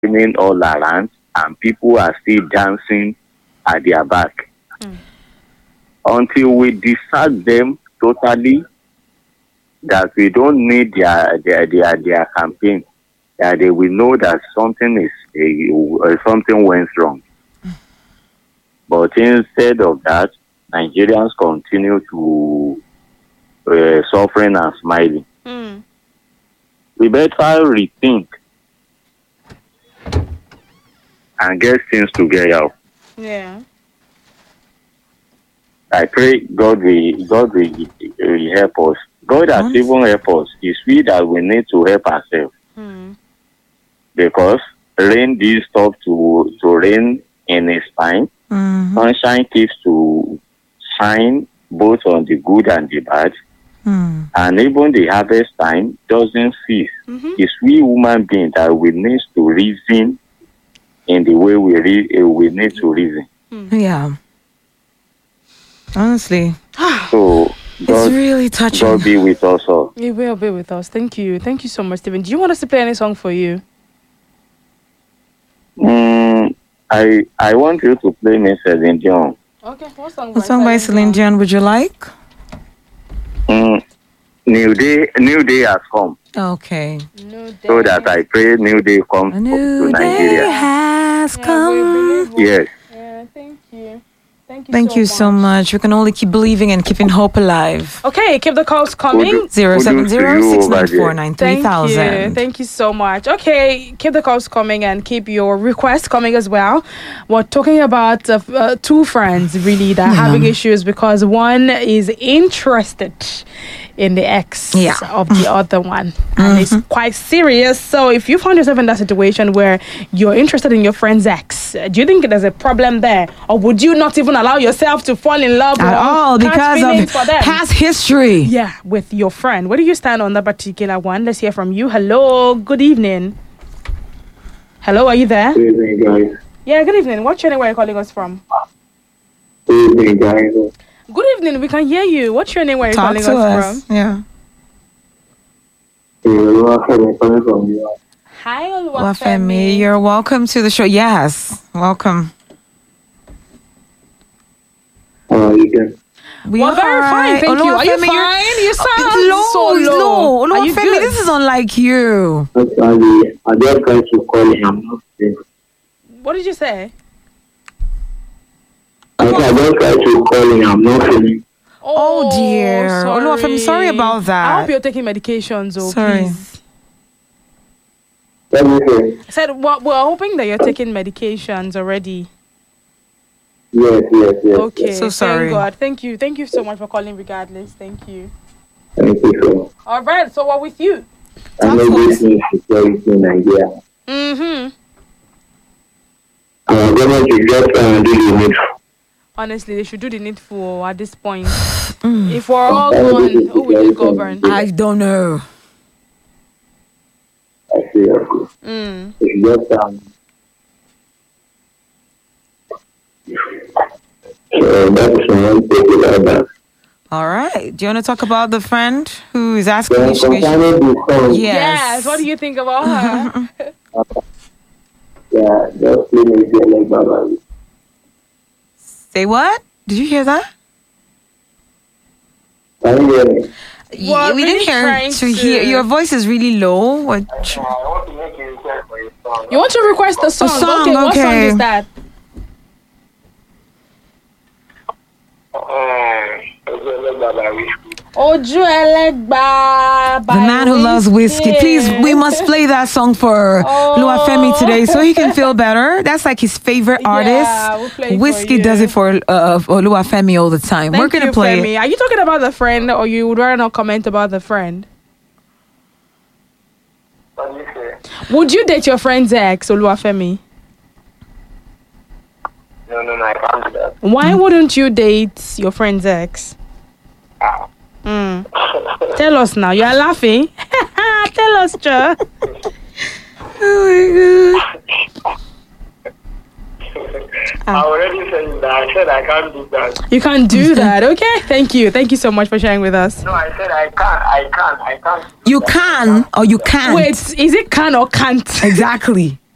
happening all around, and people are still dancing at their back. Until we distract them totally, that we don't need their campaign, that they will know that something went wrong. But instead of that, Nigerians continue to suffering and smiling. We better rethink and get things together. Yeah. I pray God will help us. God has even helped us. It's we that we need to help ourselves. Because rain did stop to rain in its time. Sunshine keeps to shine both on the good and the bad. And even the harvest time doesn't cease. It's we human beings that we need to reason in the way we need to reason. Yeah. Honestly. So it's really touching. God be with us all. He will be with us. Thank you. Thank you so much, Stephen. Do you want us to play any song for you? I want you to play me Celine Dion. Okay, what song by Celine Dion would you like? New day has come. Okay. So that I pray new day comes to Nigeria. Day has come. Yes. Yeah, thank you. Thank you so much. We can only keep believing and keeping hope alive. Okay, keep the calls coming. 070-694-93,000. Thank you so much. Okay, keep the calls coming and keep your requests coming as well. We're talking about two friends really that are having issues because one is interested in the ex of the other one, and it's quite serious. So if you found yourself in that situation where you're interested in your friend's ex, do you think there's a problem there, or would you not even allow yourself to fall in love at all because of past history? Yeah, with your friend. Where do you stand on that particular one? Let's hear from you. Hello, good evening. Hello, are you there? Good evening, guys. Yeah, good evening. What's your name? Where are you calling us from? Good evening, guys. Good evening. We can hear you. What's your name? Where are you calling us from? Yeah. Hi, Oluwafemi. You're welcome to the show. Yes, welcome. How are you doing? We're very fine, thank you. Are you fine? You sound so low. Are you Oluwafemi, this is unlike you. Actually, I just tried to call him. I'm not feeling. What did you say? I just tried to call him. I'm not feeling. Oh dear. Oluwafemi, sorry about that. I hope you're taking medications, sorry. Please. Let me say. I said, we're hoping that you're taking medications already. Yes. Okay. So sorry. Thank God. Thank you so much for calling regardless. Thank you. Thank you so much. All right. So what with you? I know this is security in Nigeria. Government should just try and do the needful. Honestly, they should do the needful at this point. If we're all gone, who will they govern? I don't know. I see. They should just so that's one thing about that. All right. Do you want to talk about the friend who is asking you? Yes. What do you think about her? Yeah, just play me like Baba. Say what? Did you hear that? Can you hear me? Well, we didn't hear. Your voice is really low. What? I want to make a request for a song. You want to request a song? Okay. What song is that? Oju Elegba. The man who loves whiskey. Please, we must play that song for Oluwafemi today so he can feel better. That's like his favorite artist. We'll play Whiskey does it for Oluwafemi all the time. We're going to play Femi. Are you talking about the friend, or you would rather not comment about the friend? What do you say? Would you date your friend's ex, Oluwafemi? No, I can't do that. Why wouldn't you date your friend's ex? Tell us now. You are laughing. Tell us, Joe. Oh my God. I already said that. I said I can't do that. You can't do that. Okay. Thank you so much for sharing with us. No, I said I can't. You can or you can't. Wait, is it can or can't? Exactly.